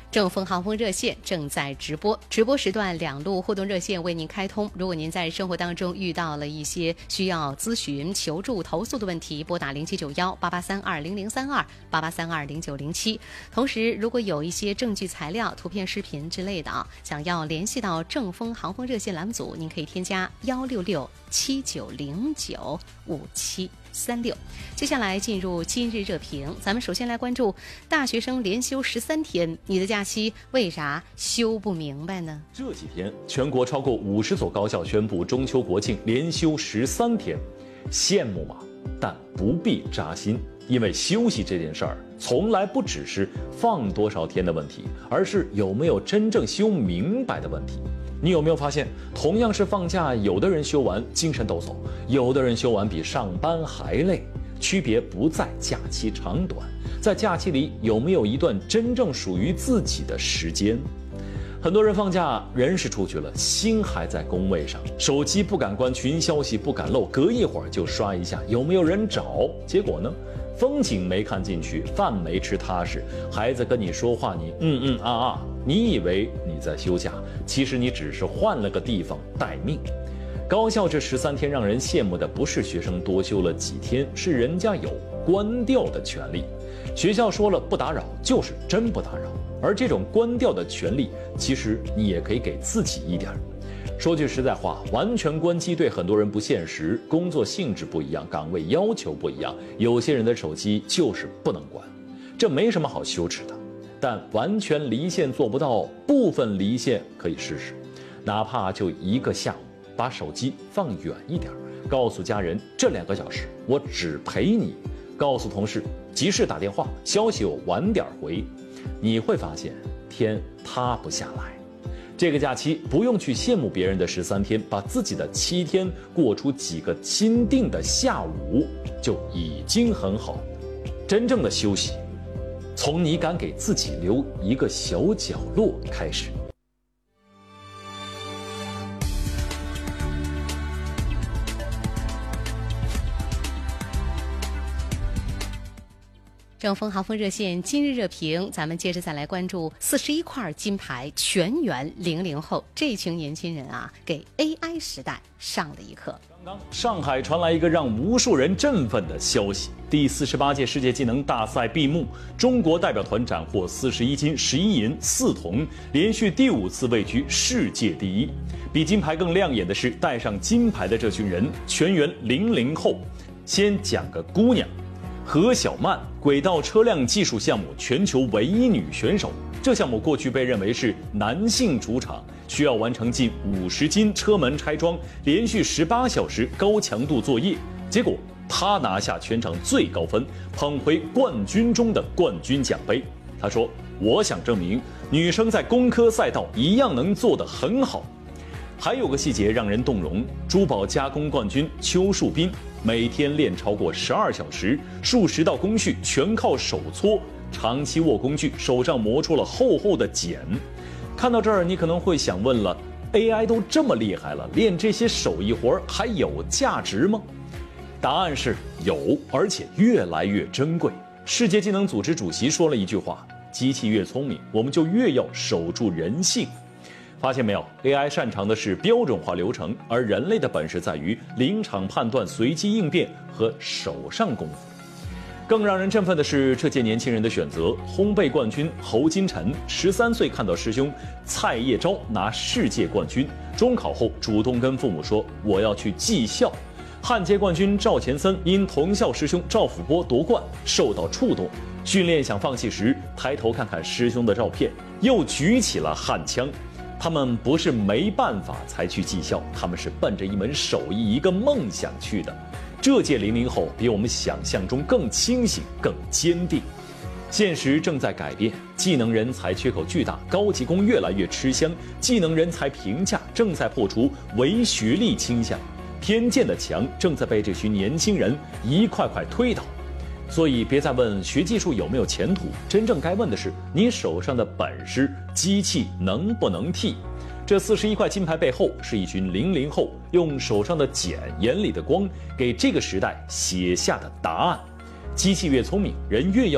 正风航风热线正在直播，直播时段2路互动热线为您开通。如果您在生活当中遇到了一些需要咨询、求助、投诉的问题，拨打07918832003288320907。同时，如果有一些证据材料、图片、视频之类的想要联系到正风航风热线栏目组，您可以添加16679095736。接下来进入今日热评，咱们首先来关注大学生连休13天，你的假期为啥休不明白呢？ 这几天，全国超过50所高校宣布中秋国庆连休13天，羡慕吗？但不必扎心，因为休息这件事儿从来不只是放多少天的问题，而是有没有真正休明白的问题。你有没有发现，同样是放假，有的人休完精神抖擞，有的人休完比上班还累。区别不在假期长短，在假期里有没有一段真正属于自己的时间。很多人放假，人是出去了，心还在工位上，手机不敢关，群消息不敢漏，隔一会儿就刷一下有没有人找。结果呢，风景没看进去，饭没吃踏实，孩子跟你说话你你以为你在休假，其实你只是换了个地方待命。高校这13天让人羡慕的不是学生多休了几天，是人家有关掉的权利。学校说了不打扰，就是真不打扰。而这种关掉的权利，其实你也可以给自己一点。说句实在话，完全关机对很多人不现实，工作性质不一样，岗位要求不一样，有些人的手机就是不能关，这没什么好羞耻的。但完全离线做不到，部分离线可以试试，哪怕就1个下午。把手机放远一点，告诉家人这2个小时我只陪你，告诉同事及时打电话，消息我晚点回。你会发现天塌不下来。这个假期不用去羡慕别人的13天，把自己的7天过出几个钦定的下午就已经很好。真正的休息，从你敢给自己留一个小角落开始。 正风航风热线今日热评，咱们接着再来关注41块金牌全员00后，这群年轻人给 AI 时代上了一课。 刚刚上海传来一个让无数人振奋的消息，第48届世界技能大赛闭幕，中国代表团斩获41金11银4铜，连续第5次位居世界第1。比金牌更亮眼的是带上金牌的这群人，全员00后。先讲个姑娘，何小曼，轨道车辆技术项目全球唯一女选手。这项目过去被认为是男性主场，需要完成近50斤车门拆装，连续18小时高强度作业。结果她拿下全场最高分，捧回冠军中的冠军奖杯。她说：“我想证明，女生在工科赛道一样能做得很好。”还有个细节让人动容，珠宝加工冠军邱树斌每天练超过12小时，数10道工序全靠手搓，长期握工具，手上磨出了厚厚的茧。看到这儿，你可能会想问了 ，AI 都这么厉害了，练这些手艺活还有价值吗？答案是有，而且越来越珍贵。世界技能组织主席说了一句话：机器越聪明，我们就越要守住人性。发现没有 ，AI 擅长的是标准化流程，而人类的本事在于临场判断、随机应变和手上功夫。更让人振奋的是这届年轻人的选择，烘焙冠军侯金晨13岁看到师兄蔡叶钊拿世界冠军，中考后主动跟父母说我要去技校。焊接冠军赵钱森因同校师兄赵辅波夺冠受到触动，训练想放弃时抬头看看师兄的照片，又举起了焊枪。他们不是没办法才去技校，他们是奔着一门手艺、一个梦想去的。这届00后比我们想象中更清醒、更坚定。现实正在改变，技能人才缺口巨大，高级工越来越吃香，技能人才评价正在破除唯学历倾向，偏见的墙正在被这群年轻人一块块推倒。所以别再问学技术有没有前途，真正该问的是你手上的本事，机器能不能替？这41块金牌背后是一群00后用手上的茧、眼里的光给这个时代写下的答案。机器越聪明，人越要